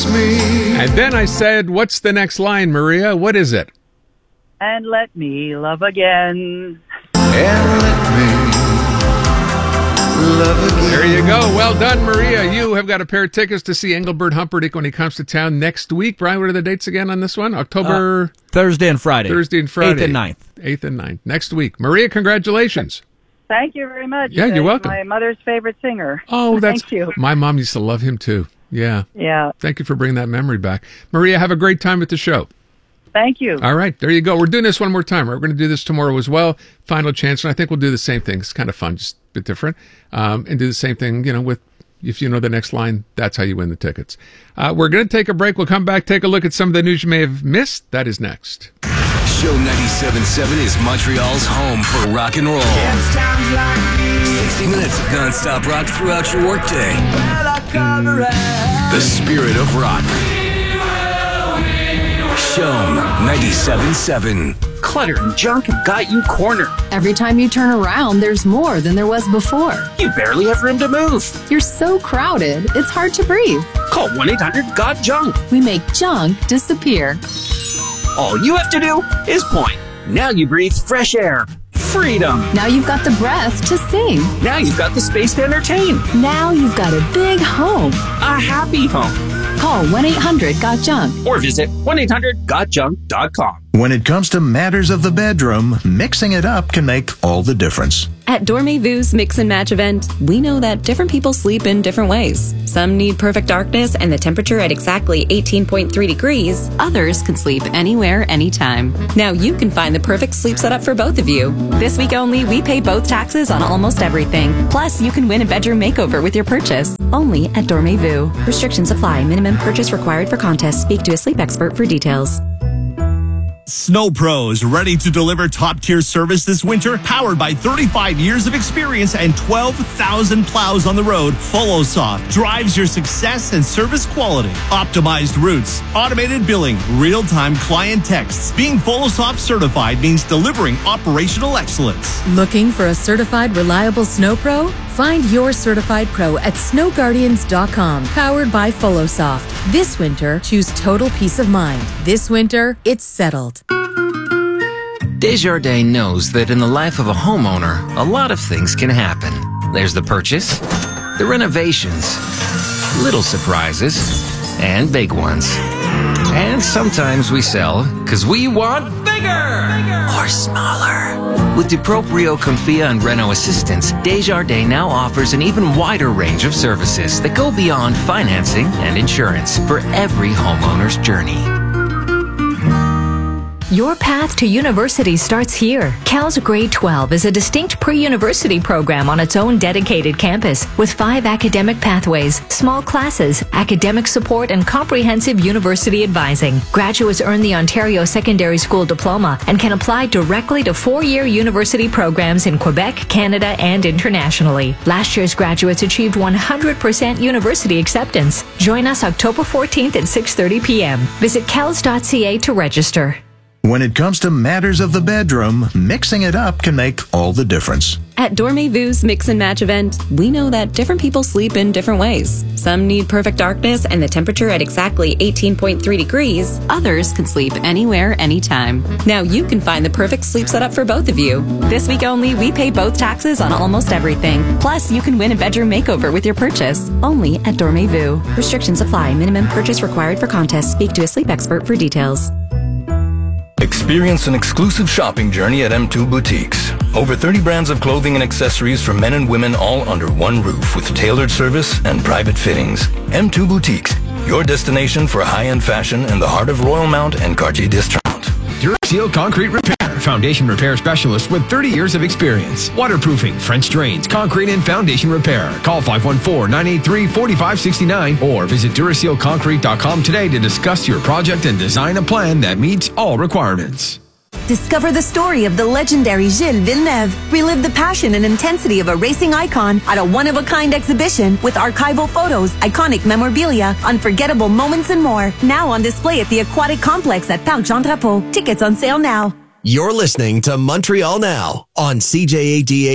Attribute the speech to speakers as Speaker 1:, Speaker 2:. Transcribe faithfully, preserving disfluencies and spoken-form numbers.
Speaker 1: kiss me.
Speaker 2: And then I said, what's the next line, Maria? What is it?
Speaker 3: And let me love again.
Speaker 1: And let me love again.
Speaker 2: There you go. Well done, Maria. You have got a pair of tickets to see Engelbert Humperdinck when he comes to town next week. Brian, what are the dates again on this one? October...
Speaker 4: Uh, Thursday and Friday.
Speaker 2: Thursday and Friday.
Speaker 4: eighth and ninth.
Speaker 2: eighth and ninth. Next week. Maria, congratulations.
Speaker 3: Thank you very much.
Speaker 2: Yeah, you're
Speaker 3: He's
Speaker 2: welcome.
Speaker 3: My mother's favorite singer.
Speaker 2: Oh, that's...
Speaker 3: Thank you.
Speaker 2: My mom used to love him, too. Yeah.
Speaker 3: Yeah.
Speaker 2: Thank you for bringing that memory back. Maria, have a great time at the show.
Speaker 3: Thank you.
Speaker 2: All right, there you go. We're doing this one more time. We're going to do this tomorrow as well. Final chance, and I think we'll do the same thing. It's kind of fun, just a bit different. Um, and do the same thing, you know, with if you know the next line, that's how you win the tickets. Uh, we're going to take a break. We'll come back, take a look at some of the news you may have missed. That is next.
Speaker 5: Show ninety-seven point seven is Montreal's home for rock and roll. sixty minutes of non-stop rock throughout your workday. The spirit of rock. Show ninety-seven point seven.
Speaker 6: Clutter and junk have got you cornered.
Speaker 7: Every time you turn around, there's more than there was before.
Speaker 6: You barely have room to move.
Speaker 7: You're so crowded, it's hard to breathe.
Speaker 6: Call one eight hundred got junk.
Speaker 7: We make junk disappear.
Speaker 6: All you have to do is point. Now you breathe fresh air. Freedom.
Speaker 7: Now you've got the breath to sing.
Speaker 6: Now you've got the space to entertain.
Speaker 7: Now you've got a big home.
Speaker 6: A happy home.
Speaker 7: Call one eight hundred got junk.
Speaker 6: Or visit one eight hundred got junk dot com.
Speaker 8: When it comes to matters of the bedroom, mixing it up can make all the difference.
Speaker 9: At Dormez-Vu's Mix and Match event, we know that different people sleep in different ways. Some need perfect darkness and the temperature at exactly eighteen point three degrees. Others can sleep anywhere, anytime. Now you can find the perfect sleep setup for both of you. This week only, we pay both taxes on almost everything. Plus, you can win a bedroom makeover with your purchase. Only at Dormez-Vu. Restrictions apply. Minimum purchase required for contest. Speak to a sleep expert for details.
Speaker 10: Snow Pros, ready to deliver top-tier service this winter? Powered by thirty-five years of experience and twelve thousand plows on the road, FollowSoft drives your success and service quality. Optimized routes, automated billing, real-time client texts. Being FollowSoft certified means delivering operational excellence.
Speaker 11: Looking for a certified, reliable Snow Pro? Find your certified pro at snow guardians dot com. Powered by FollowSoft. This winter, choose total peace of mind. This winter, it's settled.
Speaker 5: Desjardins knows that in the life of a homeowner, a lot of things can happen. There's the purchase, the renovations, little surprises, and big ones. And sometimes we sell because we want bigger, bigger or smaller. With DuProprio, Comfia, and Renault Assistance, Desjardins now offers an even wider range of services that go beyond financing and insurance for every homeowner's journey.
Speaker 12: Your path to university starts here. Cal's Grade twelve is a distinct pre-university program on its own dedicated campus with five academic pathways, small classes, academic support, and comprehensive university advising. Graduates earn the Ontario Secondary School Diploma and can apply directly to four-year university programs in Quebec, Canada, and internationally. Last year's graduates achieved one hundred percent university acceptance. Join us October fourteenth at six thirty p.m. Visit cals dot c a to register.
Speaker 8: When it comes to matters of the bedroom, mixing it up can make all the difference.
Speaker 9: At Dormez-Vu's Mix and Match event, we know that different people sleep in different ways. Some need perfect darkness and the temperature at exactly eighteen point three degrees. Others can sleep anywhere, anytime. Now you can find the perfect sleep setup for both of you. This week only, we pay both taxes on almost everything. Plus, you can win a bedroom makeover with your purchase. Only at Dormez-Vu. Restrictions apply. Minimum purchase required for contest. Speak to a sleep expert for details.
Speaker 13: Experience an exclusive shopping journey at M two Boutiques. Over thirty brands of clothing and accessories for men and women all under one roof with tailored service and private fittings. M two Boutiques, your destination for high-end fashion in the heart of Royalmount and Cartier District.
Speaker 14: Duraseal Concrete Repair, foundation repair specialist with thirty years of experience. Waterproofing, French drains, concrete and foundation repair. Call five one four, nine eight three, four five six nine or visit Duraseal Concrete dot com today to discuss your project and design a plan that meets all requirements.
Speaker 15: Discover the story of the legendary Gilles Villeneuve. Relive the passion and intensity of a racing icon at a one-of-a-kind exhibition with archival photos, iconic memorabilia, unforgettable moments, and more. Now on display at the Aquatic Complex at Parc Jean Drapeau. Tickets on sale now.
Speaker 16: You're listening to Montreal Now on C J A D